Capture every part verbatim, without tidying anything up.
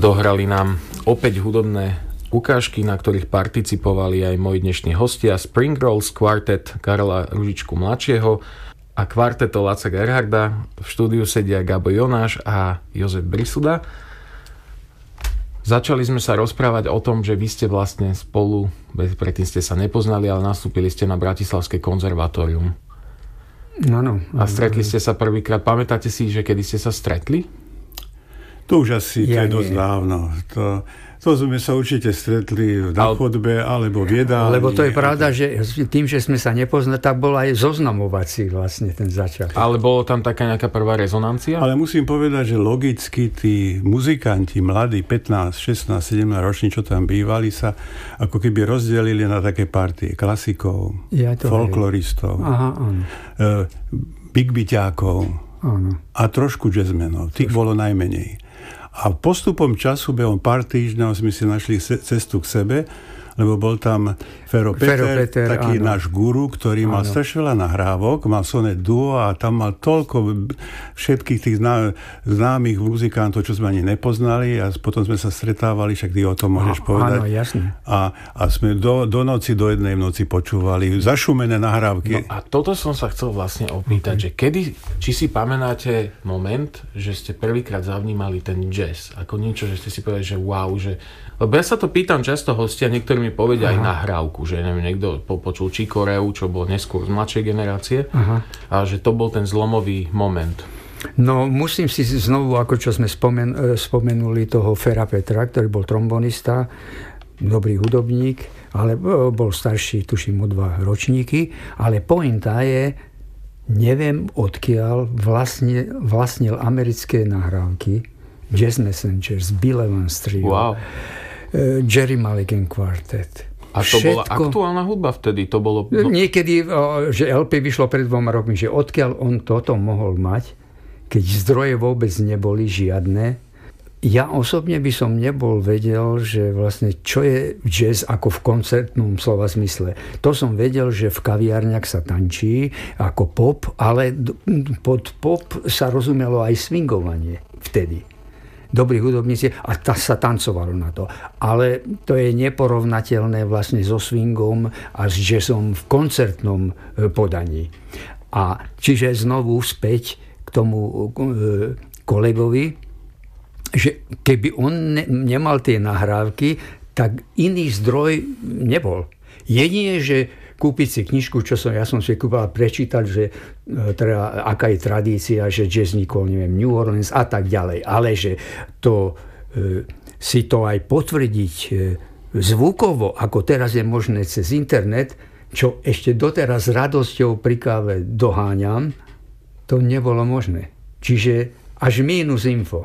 Dohrali nám opäť hudobné ukážky, na ktorých participovali aj moji dnešní hostia Spring Rolls Quartet Karla Ružičku mladšieho a kvarteto Laca Gerharda. V štúdiu sedia Gabo Jonáš a Jozef Brisuda. Začali sme sa rozprávať o tom, že vy ste vlastne spolu, predtým ste sa nepoznali, ale nastúpili ste na Bratislavské konzervatórium. Áno. A stretli ste sa prvýkrát. Pamätáte si, že kedy ste sa stretli? To už asi Ja to je dosť nie. dávno. To, to sme sa určite stretli na chodbe alebo v jedálni. Lebo to je pravda, že tým, že sme sa nepoznali, tak bol aj zoznamovací vlastne ten začiatok. Ale bolo tam taká nejaká prvá rezonancia? Ale musím povedať, že logicky tí muzikanti, mladí, pätnásť, šestnásť, sedemnásť roční, čo tam bývali, sa ako keby rozdelili na také partie klasikov, Ja to folkloristov, Aha, áno. e, bigbiťákov áno. a trošku jazzmenov. Tých bolo najmenej. A postupom času, behom pár týždňov sme si našli cestu k sebe, lebo bol tam Fero Peter, Fero Peter, taký áno. náš guru, ktorý mal Áno. strašne veľa nahrávok, mal Sonet Duo a tam mal toľko všetkých tých zná, známych muzikantov, čo sme ani nepoznali a potom sme sa stretávali, však ty o tom môžeš Á, povedať. áno, jasne. A, a sme do, do noci, do jednej noci počúvali zašumené nahrávky. No a toto som sa chcel vlastne opýtať, že kedy, či si pamätáte moment, že ste prvýkrát zavnímali ten jazz, ako niečo, že ste si povedali, že wow, že... Lebo ja sa to pýtam často hostia, niektorí mi povedia aj nahrávku, že neviem, niekto počul Chicoreu, čo bol neskôr z mladšej generácie, Aha. a že to bol ten zlomový moment. No musím si znovu, ako čo sme spomen, spomenuli toho Fera Petra, ktorý bol trombonista, dobrý hudobník, ale bol starší, tuším, o dva ročníky, ale pointa je, neviem odkiaľ vlastne, vlastnil americké nahrávky Jazz Messengers, Bill Evans Trio, Wow. Jerry Mulligan Quartet. A to bola Všetko- aktuálna hudba vtedy? To bolo... No, Niekedy, o, že el pé vyšlo pred dvoma rokmi, že odkiaľ on toto mohol mať, keď zdroje vôbec neboli žiadne. Ja osobne by som nebol vedel, že vlastne čo je jazz ako v koncertnom slova zmysle. To som vedel, že v kaviarniach sa tančí ako pop, ale d- pod pop sa rozumelo aj swingovanie vtedy. Dobrí hudobníci a ta sa tancovalo na to. Ale to je neporovnateľné vlastne so swingom a s jazzom v koncertnom e, podaní. A čiže znovu späť k tomu e, kolegovi, že keby on ne, nemal tie nahrávky, tak iný zdroj nebol. Jedine, že kúpiť si knižku, čo som, ja som si kúpil a prečítať, že e, teda, aká je tradícia, že jazz vznikol, neviem, New Orleans a tak ďalej. Ale že to, e, si to aj potvrdiť e, zvukovo, ako teraz je možné cez internet, čo ešte doteraz s radosťou pri káve doháňam, to nebolo možné. Čiže až mínus info.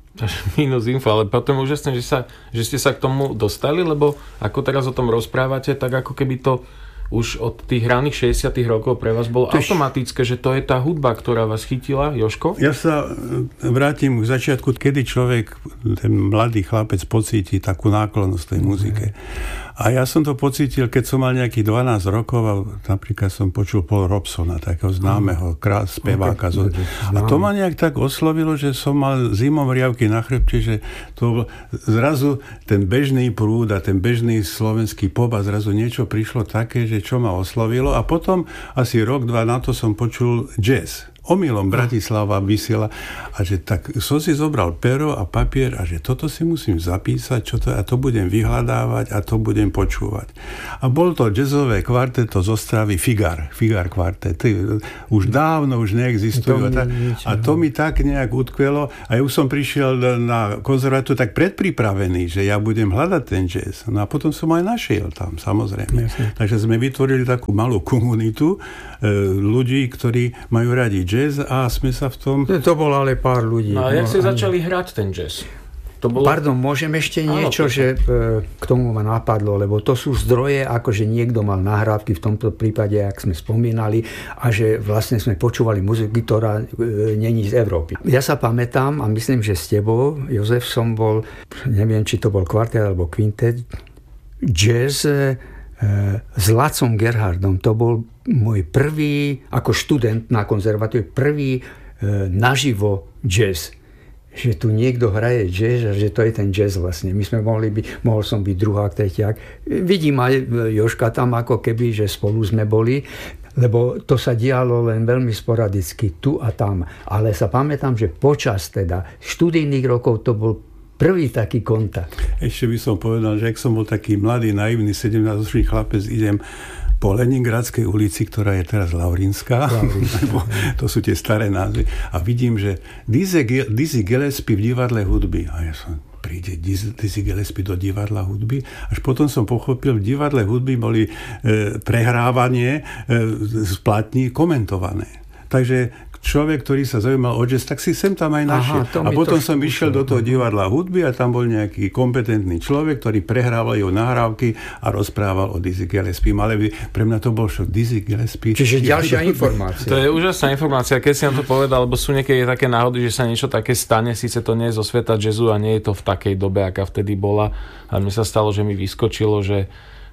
Minus info, ale potom úžasné, že, sa, že ste sa k tomu dostali, lebo ako teraz o tom rozprávate, tak ako keby to už od tých raných šesťdesiatych rokov pre vás bolo Tož... automatické, že to je tá hudba, ktorá vás chytila, Jožko? Ja sa vrátim k začiatku, kedy človek, ten mladý chlapec pocíti takú náklonnosť tej muzike. A ja som to pocítil, keď som mal nejakých dvanásť rokov a napríklad som počul Paul Robsona, takého známeho krás, speváka. Okay. A to ma nejak tak oslovilo, že som mal zimom riavky na chrbte, že to zrazu ten bežný prúd a ten bežný slovenský pop a zrazu niečo prišlo také, že čo ma oslovilo. A potom asi rok, dva na to som počul jazz. Omylom Bratislava vysiela a že tak som si zobral pero a papier a že toto si musím zapísať, čo to, a to budem vyhľadávať a to budem počúvať. A bol to jazzové kvarteto z Ostravy Figar, Figar kvartet. Už dávno už neexistujú. To a to mi tak nejak utkvelo a ja už som prišiel na konzervatóriu tak predpripravený, že ja budem hľadať ten jazz. No a potom som aj našiel tam, samozrejme. Jasne. Takže sme vytvorili takú malú komunitu e, ľudí, ktorí majú radi jazz a sme sa v tom... To bolo ale pár ľudí. No a jak no, ste začali hrať ten jazz? To bolo... Pardon, môžem ešte niečo, Áno, že e, k tomu ma napadlo, lebo to sú zdroje, akože niekto mal nahrávky v tomto prípade, ak sme spomínali, a že vlastne sme počúvali muziku, ktorá e, není z Európy. Ja sa pamätám, a myslím, že s tebou, Jozef, som bol, neviem, či to bol kvartet alebo kvintet, jazz e, s Lacom Gerhardom. To bol môj prvý, ako študent na konzervatóriu, prvý e, naživo jazz. že tu niekto hraje jazz a že to je ten jazz vlastne. My sme mohli byť, mohol som byť druhák, tretiak. Vidím aj Jožka tam ako keby, že spolu sme boli, lebo to sa dialo len veľmi sporadicky tu a tam. Ale sa pamätám, že počas teda študijných rokov to bol prvý taký kontakt. Ešte by som povedal, že ak som bol taký mladý, naivný, sedemnásťročný chlapec, idem po Leningradskej ulici, ktorá je teraz Laurinská, lebo to sú tie staré názvy, a vidím, že Dizzy, Dizzy Gillespie v divadle hudby. A ja som, príde Dizzy Gillespie do divadla hudby? Až potom som pochopil, v divadle hudby boli e, prehrávanie e, z platní komentované. Takže človek, ktorý sa zaujímal o jazz, tak si sem tam aj našiel. Aha, a potom som išiel do toho divadla hudby a tam bol nejaký kompetentný človek, ktorý prehrával jeho nahrávky a rozprával o Dizzy Gillespie. Ale by, pre mňa to bol šok. Dizzy Gillespie. Čiže ďalšia informácia. To je úžasná informácia, keď si nám to povedal, lebo sú niekedy také náhody, že sa niečo také stane, síce to nie je zo sveta jazzu a nie je to v takej dobe, aká vtedy bola. A mne sa stalo, že mi vyskočilo, že,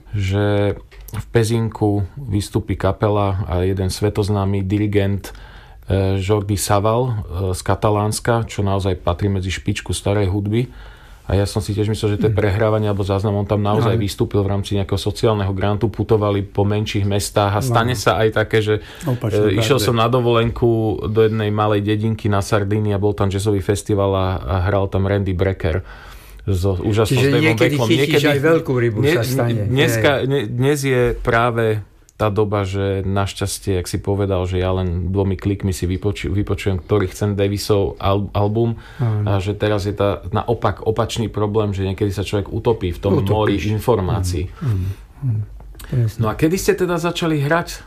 že v Pezinku vystúpi kapela a jeden svetoznámy dirigent Jordi Savall z Katalánska, čo naozaj patrí medzi špičku starej hudby. A ja som si tiež myslel, že to je prehrávanie alebo záznam. On tam naozaj no. vystúpil v rámci nejakého sociálneho grantu, putovali po menších mestách a stane no. sa aj také, že Opačne, išiel som na dovolenku do jednej malej dedinky na Sardínii a bol tam jazzový festival a, a hral tam Randy Brecker. So úžasnou Čiže niekedy vekom. chytíš niekedy, aj veľkú rybu, ne, sa stane. Dneska, ne, dnes je práve tá doba, že našťastie, jak si povedal, že ja len dvomi klikmi si vypoču, vypočujem, ktorý chcem Davisov al, album mm. a že teraz je tá naopak opačný problém, že niekedy sa človek utopí v tom Utopíš. mori informácií. Mm. Mm. No a kedy ste teda začali hrať?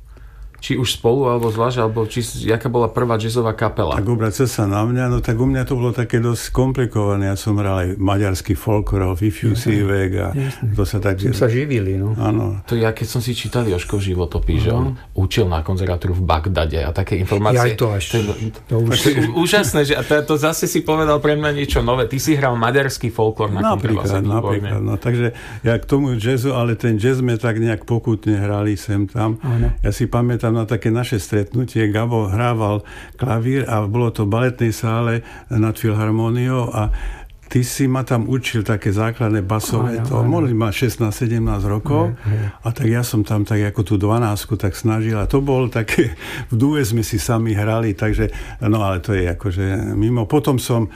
Či už spolu, alebo zvlášť, alebo či, jaká bola prvá jazzová kapela? Tak obraca sa na mňa, no tak u mňa to bolo také dosť komplikované. Ja som hral aj maďarský folklor, Ifjúszívek a to sa tak... Som sa živili, no. Áno. To ja, keď som si čítal Jožkov životopis, že on učil na konzervatóriu v Bagdade a také informácie. Ja to až... To, to už to je úžasné, že a to, to zase si povedal pre mňa niečo nové. Ty si hral maďarský folklor na napríklad, napríklad, no. Takže ja k tomu jazzu, ale ten jazz sme tak nejak pokutne hrali sem tam. Áno. Ja si pamätám na také naše stretnutie, Gabo hrával klavír a bolo to v baletnej sále nad Filharmóniou a ty si ma tam učil také základné basové, to mohli ma šestnásť sedemnásť rokov a tak ja som tam tak ako tú dvanásku tak snažil a to bol také, v dúe sme si sami hrali, takže no ale to je akože mimo. Potom som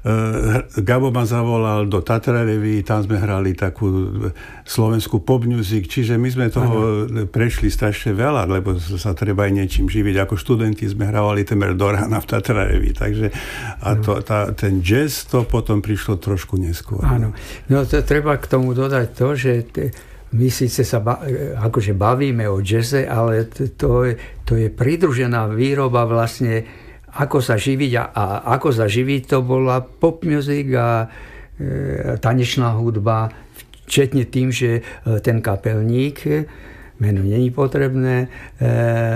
Gabo ma zavolal do Tatra Revue, tam sme hrali takú slovenskú pop music, čiže my sme toho ano. prešli strašne veľa, lebo sa treba aj niečím živiť. Ako študenti sme hrávali temer do rána v Tatra Revue, takže a to, tá, ten jazz to potom prišlo trošku neskôr. Áno, no to treba k tomu dodať to, že te, my síce sa ba, akože bavíme o jazze, ale to je, to je pridružená výroba vlastne ako sa živiť a, a ako sa živiť, to bola pop music a e, tanečná hudba, včetne tým, že ten kapelník, meno není potrebné, e,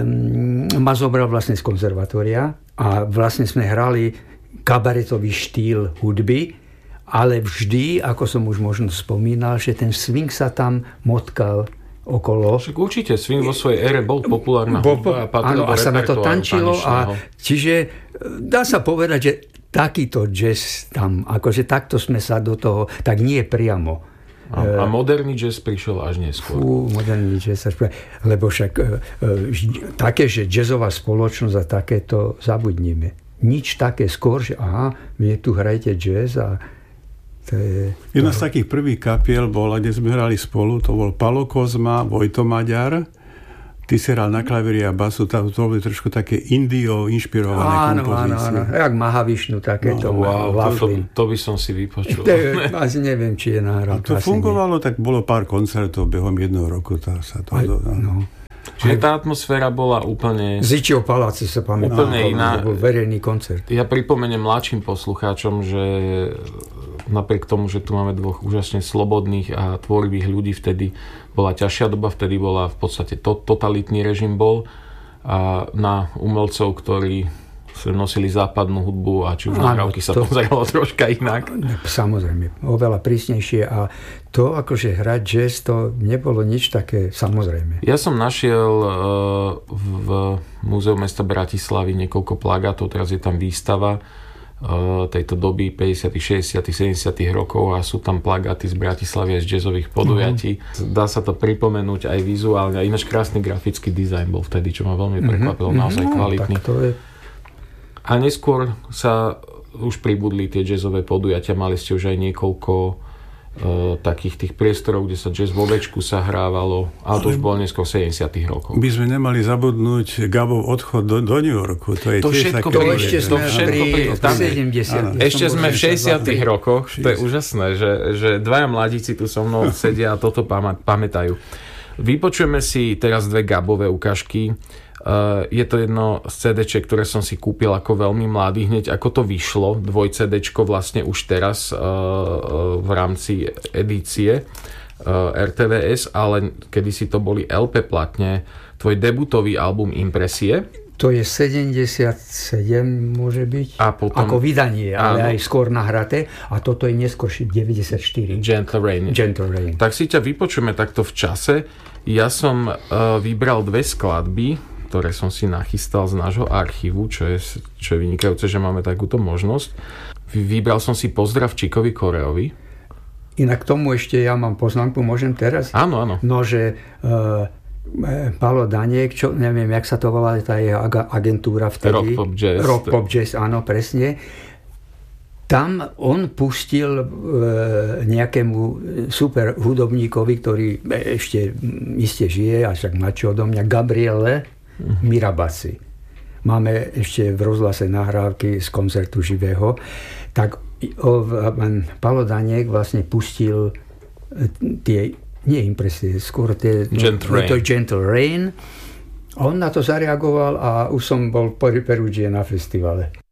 ma zobral vlastne z konzervatória a vlastne sme hrali kabaretový štýl hudby, ale vždy, ako som už možno spomínal, že ten swing sa tam motkal okolo. Však určite, swing vo svojej ére bol populárna bo, hudba a áno, a sa na to tančilo a čiže dá sa povedať, že takýto jazz tam, akože takto sme sa do toho, tak nie priamo. A, a moderný jazz prišiel až neskôr. Fú, moderný jazz, lebo však e, e, také, že jazzová spoločnosť a takéto zabudnime. Nič také skôr, že aha, vy tu hrajete jazz a to je... Jedna z takých prvých kapiel bola, kde sme hrali spolu, to bol Palo Kozma, Vojto Maďar, ty si hral na klavíri a basu, to boli trošku také Indio inšpirované kompozície. Áno, áno, jak Mahavishnu, takéto. No, wow, to, to, to by som si vypočul. To, asi neviem, či je nahral. A to fungovalo, nie. Tak bolo pár koncertov behom jedného roku. Tá, sa to, Aj, no. Čiže tá atmosféra bola úplne... Zičiev paláci sa pamätá. Úplne iná. To bol verejný koncert. Ja pripomeniem mladším poslucháčom, že napriek tomu, že tu máme dvoch úžasne slobodných a tvorivých ľudí, vtedy bola ťažšia doba, vtedy bola v podstate to, totalitný režim bol a na umelcov, ktorí nosili západnú hudbu a či už nahrávky sa to pozeralo troška inak. Samozrejme, oveľa prísnejšie a to akože hrať jazz, to nebolo nič také samozrejme. Ja som našiel v Múzeu mesta Bratislavy niekoľko plagátov, teraz je tam výstava tejto doby päťdesiatych, šesťdesiatych, sedemdesiatych rokov a sú tam plagáty z Bratislavy a z jazzových podujatí. Mm-hmm. Dá sa to pripomenúť aj vizuálne. Ináč krásny grafický dizajn bol vtedy, čo ma veľmi prekvapilo, mm-hmm. naozaj kvalitný. Tak to je... A neskôr sa už pribudli tie jazzové podujatia, mali ste už aj niekoľko takých tých priestorov, kde sa jazz vo večku sa hrávalo, ale to už bolo neskôr sedemdesiatych rokov. By sme nemali zabudnúť Gabov odchod do, do New Yorku. To je to tiež všetko také... To ešte sme pri sedemdesiatych. Ešte sme v šesťdesiatych rokoch. To je úžasné, že, že dvaja mladíci tu so mnou sedia a toto pamätajú. Vypočujeme si teraz dve Gabové ukážky. Uh, je to jedno z cé déček, ktoré som si kúpil ako veľmi mladý, hneď ako to vyšlo, dvoj cé déčko vlastne už teraz uh, uh, v rámci edície uh, er té vé es, ale kedysi to boli el pé platne, tvoj debutový album Impresie. To je sedemdesiatsedem môže byť, a potom, ako vydanie, ale áno, aj skôr nahraté, a toto je neskôr deväťdesiatštyri. Gentle Rain. Gentle Rain. Tak si ťa vypočujeme takto v čase. Ja som uh, vybral dve skladby, ktoré som si nachystal z nášho archívu, čo je, čo je vynikajúce, že máme takúto možnosť. Vybral som si Pozdrav Čikovi Koreovi. Inak tomu ešte ja mám poznámku, môžem teraz? Áno, áno. No, že uh, Palo Daniek, čo, neviem, jak sa to volá, tá jeho agentúra vtedy. Rock Pop Jazz. Rock Pop Jazz, áno, presne. Tam on pustil e, nejakému super hudobníkovi, ktorý ešte iste žije, až tak mladší odo mňa, Gabriele Mirabassi. Máme ešte v rozhlase nahrávky z koncertu živého. Tak o, Palo Daniek vlastne pustil tie, nie impresie, skôr tie, Gentle no, to Gentle Rain. On na to zareagoval a už som bol v Perugia na festivale.